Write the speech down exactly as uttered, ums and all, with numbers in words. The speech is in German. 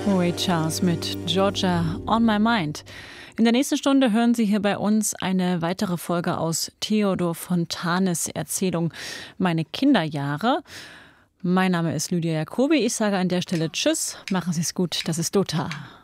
Ray Charles mit Georgia on My Mind. In der nächsten Stunde hören Sie hier bei uns eine weitere Folge aus Theodor Fontanes Erzählung Meine Kinderjahre. Mein Name ist Lydia Jacobi. Ich sage an der Stelle Tschüss, machen Sie es gut, das ist Dota.